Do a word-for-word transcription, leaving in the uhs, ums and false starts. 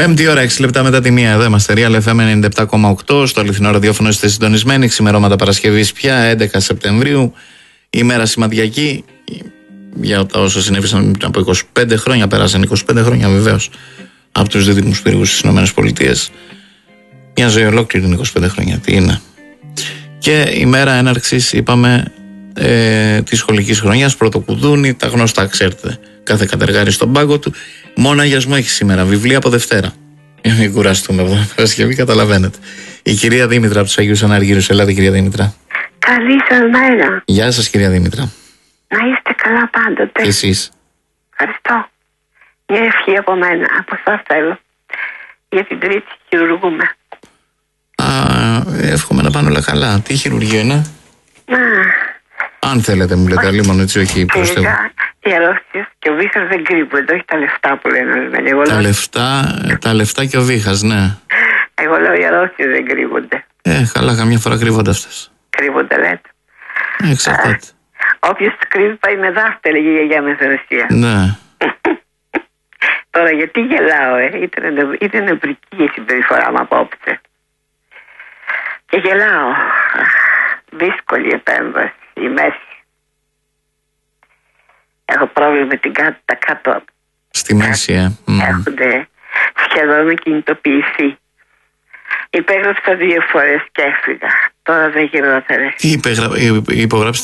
Πέμπτη ώρα, έξι λεπτά μετά τη μία. Εδώ είμαστε. Real εφ εμ ενενήντα επτά κόμμα οκτώ. Στο αληθινό ραδιόφωνο είστε συντονισμένοι. Ξημερώματα Παρασκευής πια, έντεκα Σεπτεμβρίου. Ημέρα σημαντική. Για τα όσα συνέβησαν από είκοσι πέντε χρόνια. Πέρασαν είκοσι πέντε χρόνια βεβαίως από τους δίδυμους πύργους στις ΗΠΑ. Μια ζωή ολόκληρη είναι είκοσι πέντε χρόνια. Τι είναι. Και ημέρα έναρξης, είπαμε, ε, της σχολικής χρονιάς. Πρωτοκουδούνι, τα γνωστά, ξέρετε. Κάθε κατεργάρι στον πάγκο του. Μόνο αγιασμό έχει σήμερα. Βιβλία από Δευτέρα. Για να μην κουραστούμε από την Παρασκευή, καταλαβαίνετε. Η κυρία Δήμητρα από τους Αγίους Αναργύρους. Ελάτε, κυρία Δήμητρα. Καλή σας μέρα. Γεια σας, κυρία Δήμητρα. Να είστε καλά πάντοτε. Εσείς. Ευχαριστώ. Μια ευχή από μένα, από σας θέλω. Για την Τρίτη χειρουργούμε. Α, εύχομαι να πάνε όλα καλά. Τι χειρουργείο είναι? Να. Αν θέλετε, μου λέτε αλλήμον, έτσι, όχι προς Θεού. Οι αρρώστιες και ο βήχας δεν κρύβονται, όχι τα λεφτά που λένε ορισμένοι. Τα λέω... λεφτά, τα λεφτά και ο βήχας, ναι. Εγώ λέω οι αρρώστιες δεν κρύβονται. Ε, καλά, καμιά φορά κρύβονται αυτές. Κρύβονται, λέτε. Ε, εξαρτάται. Όποιος τις κρύβει πάει με δάφτα, έλεγε η γιαγιά με Θερεσία. Ναι. Τώρα γιατί γελάω, ε. Ήταν, ήταν νευρική η συμπεριφορά μου απόψε. Και γελάω. Δύσκολη επέμβαση, η μέση. Έχω πρόβλημα με την κάτω, τα κάτω. Στη μέση, ε. Έχονται σχεδόν κινητοποιηθεί. Υπέγραψα δύο φορές και έφυγα. Τώρα δεν γινόταν. Τι υπογράψετε?